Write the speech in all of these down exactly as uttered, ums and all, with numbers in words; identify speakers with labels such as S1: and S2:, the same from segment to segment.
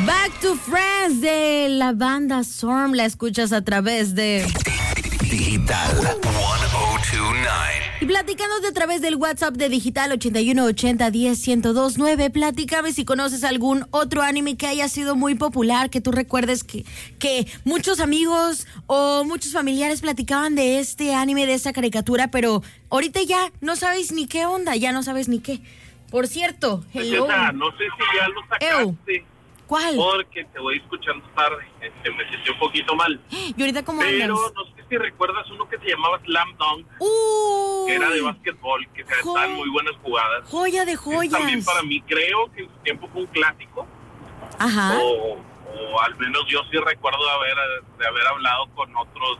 S1: Back to Friends de la banda Storm. La escuchas a través de
S2: Digital ciento veintinueve.
S1: Y platicándote a través del WhatsApp de Digital ochenta y uno ochenta diez ciento dos nueve. Platícame si conoces algún otro anime que haya sido muy popular, que tú recuerdes que, que muchos amigos o muchos familiares platicaban de este anime, de esta caricatura, pero ahorita ya no sabes ni qué onda, ya no sabes ni qué. Por cierto, hello.
S3: No sé si ya lo sacaste.
S1: Ew. ¿Cuál?
S3: Porque te voy escuchando tarde, este, me sentí un poquito mal.
S1: ¿Y ahorita cómo
S3: Pero
S1: andas?
S3: no sé si recuerdas uno que se llamaba Slam Dunk,
S1: Uy,
S3: que era de básquetbol, que se
S1: Jo-
S3: estaban muy buenas jugadas.
S1: joya de joyas.
S3: También para mí creo que en su tiempo fue un clásico.
S1: Ajá.
S3: O, o al menos yo sí recuerdo de haber, de haber hablado con otros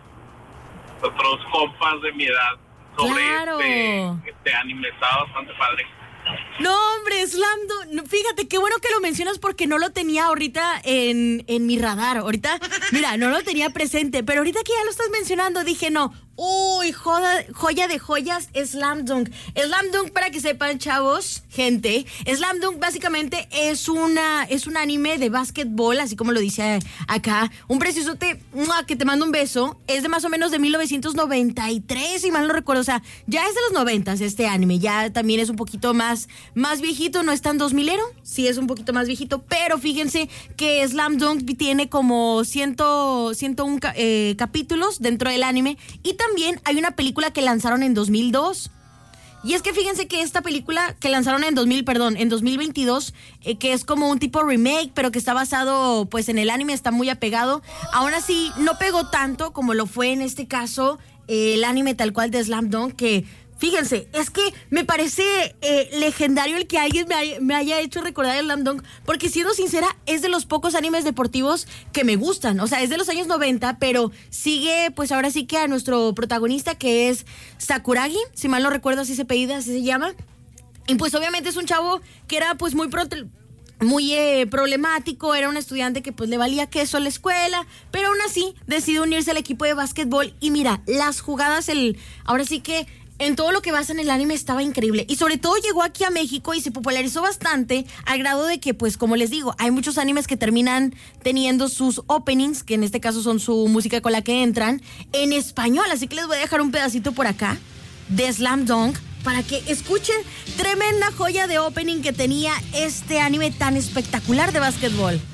S3: otros compas de mi edad sobre
S1: Claro.
S3: este, este anime. Estaba bastante padre.
S1: No, hombre, Slam Dunk. Fíjate, qué bueno que lo mencionas porque no lo tenía ahorita en, en mi radar. Ahorita, mira, no lo tenía presente, pero ahorita que ya lo estás mencionando, dije, no. Uy, joda, joya de joyas, Slam Dunk. Slam Dunk, para que sepan, chavos, gente, Slam Dunk básicamente es una es un anime de básquetbol, así como lo dice acá. Un preciosote ¡mua!, que te mando un beso. Es de más o menos de mil novecientos noventa y tres, si mal no recuerdo. O sea, ya es de los noventas este anime. Ya también es un poquito más, más viejito, no es tan dos milero. Sí, es un poquito más viejito, pero fíjense que Slam Dunk tiene como cien, ciento uno eh, capítulos dentro del anime. Y también hay una película que lanzaron en dos mil dos. Y es que fíjense que esta película que lanzaron en dos mil, perdón, en dos mil veintidós, eh, que es como un tipo remake, pero que está basado pues en el anime, está muy apegado. Aún así, no pegó tanto como lo fue en este caso eh, el anime tal cual de Slam Dunk, que fíjense, es que me parece eh, legendario el que alguien me haya, me haya hecho recordar el Slam Dunk, porque siendo sincera, es de los pocos animes deportivos que me gustan. O sea, es de los años noventa, pero sigue, pues ahora sí que a nuestro protagonista, que es Sakuragi, si mal no recuerdo, así se apellida, así se llama. Y pues obviamente es un chavo que era pues muy prote- muy eh, problemático, era un estudiante que pues le valía queso a la escuela, pero aún así decidió unirse al equipo de básquetbol. Y mira, las jugadas, el ahora sí que en todo lo que basa en el anime estaba increíble. Y sobre todo llegó aquí a México y se popularizó bastante, al grado de que, pues, como les digo, hay muchos animes que terminan teniendo sus openings, que en este caso son su música con la que entran, en español. Así que les voy a dejar un pedacito por acá de Slam Dunk para que escuchen tremenda joya de opening que tenía este anime tan espectacular de básquetbol.